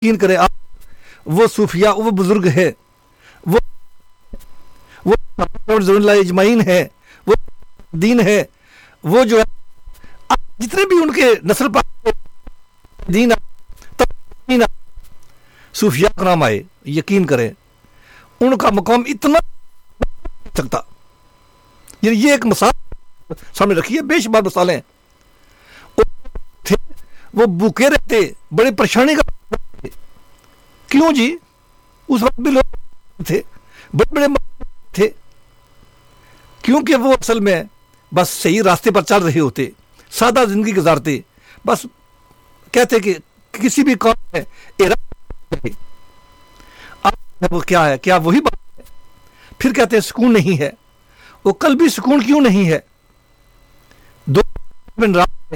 یقین کریں آپ، وہ صوفیاء، وہ بزرگ ہے، وہ اجمعین ہے، وہ دین ہے، وہ جو ہے جتنے بھی ان کے نسل پاک دین صوفیاء کا نام آئے، یقین کریں ان کا مقام اتنا سکتا، یعنی یہ ایک مثال سامنے رکھی ہے، بے شمار مثالیں تھے، وہ بھوکے رہتے، بڑے پریشانی کا، کیوں جی؟ اس وقت بھی لوگ تھے، بڑے بڑے تھے، کیونکہ وہ اصل میں بس صحیح راستے پر چل رہے ہوتے، سادہ زندگی گزارتے، بس کہتے کہ کسی بھی قوم میں وہ کیا ہے، کیا وہی بات ہے؟ پھر کہتے ہیں سکون نہیں ہے، وہ کل بھی سکون کیوں نہیں ہے؟ دو بن رات ہے،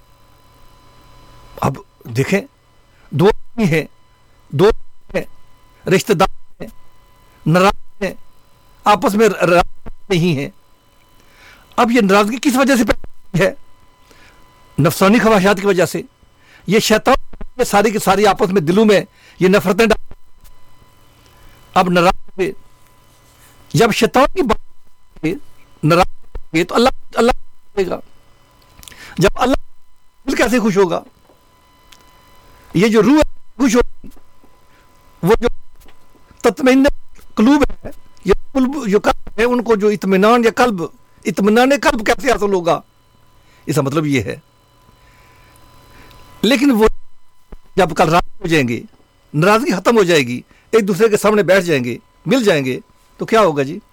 اب دیکھیں دو ہیں، دو ہیں، رشتہ دار ہیں، ناراض ہیں، آپس میں نہیں ہیں، اب یہ ناراضگی کس وجہ سے پیدا ہے؟ نفسانی خواہشات کی وجہ سے، یہ شیطان یہ ساری کی ساری آپس میں دلوں میں یہ نفرتیں ڈال، اب ناراض ہوئے، جب شیطان کی بات ناراض ہوئے تو اللہ دے گا، جب اللہ دل کیسے خوش ہوگا؟ یہ جو روح خوش ہوگی، وہ جو تطمئن قلوب ہے، یہ قلب جو قلب ہے، ان کو جو اطمینان یا قلب، اطمینان قلب کیسے حاصل ہوگا؟ اس کا مطلب یہ ہے، لیکن وہ جب کل راضی ہو جائیں گے، ناراضگی ختم ہو جائے گی، ایک دوسرے کے سامنے بیٹھ جائیں گے، مل جائیں گے، تو کیا ہوگا جی؟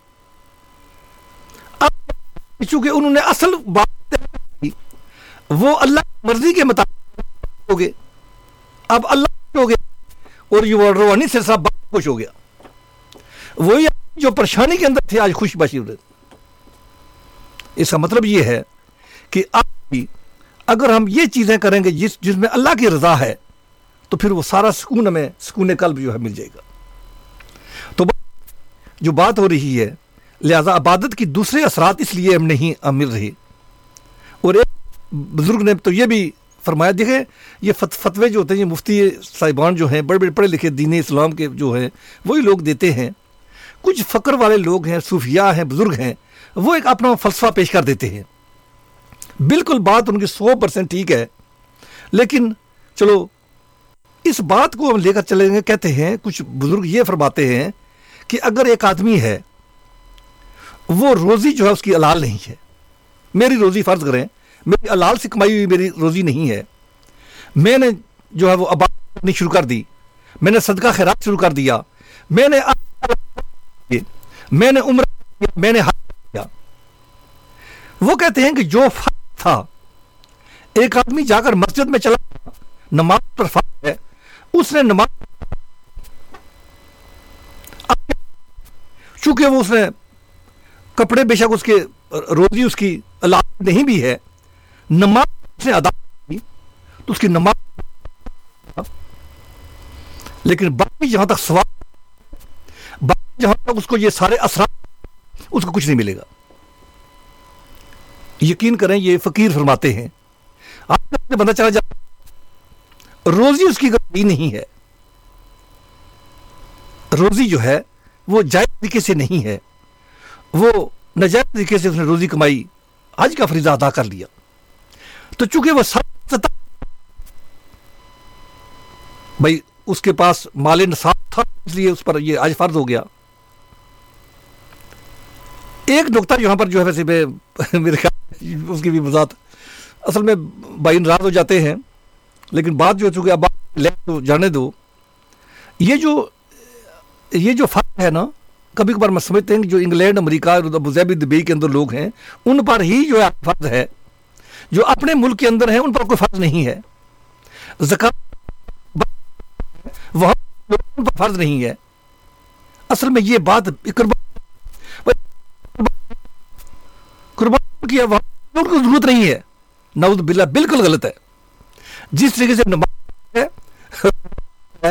اب چونکہ انہوں نے اصل بات وہ اللہ کی مرضی کے مطابق ہو گئے، اب اللہ خوش ہو گیا اور یہ روحانی سلسلہ بہت خوش ہو گیا، وہی جو پریشانی کے اندر تھے آج خوش باشی ہوئے۔ اس کا مطلب یہ ہے کہ آپ بھی اگر ہم یہ چیزیں کریں گے جس میں اللہ کی رضا ہے، تو پھر وہ سارا سکون ہمیں، سکون قلب جو ہے مل جائے گا۔ تو جو بات ہو رہی ہے، لہذا عبادت کی دوسرے اثرات اس لیے ہم نہیں مل رہے، اور ایک بزرگ نے تو یہ بھی فرمایا، دیکھیں یہ فتوے جو ہوتے ہیں، یہ مفتی صاحبان جو ہیں، بڑے بڑے پڑھے لکھے دین اسلام کے جو ہیں، وہی لوگ دیتے ہیں، کچھ فقر والے لوگ ہیں، صوفیاء ہیں، بزرگ ہیں، وہ ایک اپنا فلسفہ پیش کر دیتے ہیں، بالکل بات ان کی 100% ٹھیک ہے، لیکن چلو اس بات کو ہم لے کر چلیں گے۔ کہتے ہیں کچھ بزرگ یہ فرماتے ہیں کہ اگر ایک آدمی ہے، وہ روزی جو ہے اس کی حلال نہیں ہے، میری روزی فرض کریں میری حلال سے کمائی ہوئی میری روزی نہیں ہے، میں نے جو ہے وہ عبادت کرنی شروع کر دی، میں نے صدقہ خیرات شروع کر دیا، میں نے عمرہ کیا، میں نے حج کیا، وہ کہتے ہیں کہ جو فرض تھا، ایک آدمی جا کر مسجد میں چلا، نماز پر فرض ہے، اس نے نماز، چونکہ وہ اس نے کپڑے بے شک اس کے روزی اس کی حلال نہیں بھی ہے، نماز اس نے ادا کی تو اس کی نماز، لیکن باقی جہاں تک سوال، باقی جہاں تک اس کو یہ سارے اثرات، اس کو کچھ نہیں ملے گا۔ یقین کریں یہ فقیر فرماتے ہیں، آپ نے بندہ چلا جائے، روزی اس کی غلطی نہیں ہے، روزی جو ہے وہ جائز طریقے سے نہیں ہے، وہ ناجائز طریقے سے اس نے روزی کمائی، حج کا فریضہ ادا کر لیا، تو چونکہ وہ بھائی اس کے پاس مال نصاب تھا، اس لیے اس پر یہ حج فرض ہو گیا۔ ایک نقطہ یہاں پر جو ہے ویسے میرے خیال اس کی بھی وضاحت، اصل میں بھائی ناراض ہو جاتے ہیں، لیکن بات جو چونکہ اب لے تو جانے دو، یہ جو فرق ہے نا، کبھی کبھار میں سمجھتے ہیں کہ جو انگلینڈ، امریکہ اور ابوظہبی، دبئی کے اندر لوگ ہیں، ان پر ہی جو ہے فرض ہے، جو اپنے ملک کے اندر ہیں ان پر کوئی فرض نہیں ہے، زکوٰۃ وہاں ان پر فرض نہیں ہے۔ اصل میں یہ بات قربان کیا وہاں ان کو ضرورت نہیں ہے، نعوذ باللہ، بالکل غلط ہے۔ جس طریقے سے نماز ہے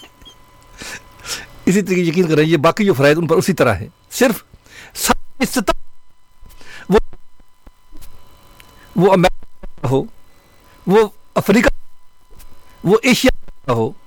اسی طریقے یقین کریں یہ باقی جو فرائض ان پر اسی طرح ہے، صرف وہ امریکہ ہو، وہ افریقہ، وہ ایشیا ہو،